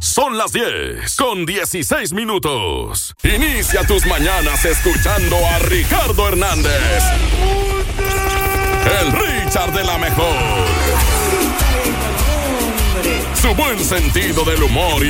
Son las 10:16. Inicia tus mañanas escuchando a Ricardo Hernández, el Richard de la mejor. Su buen sentido del humor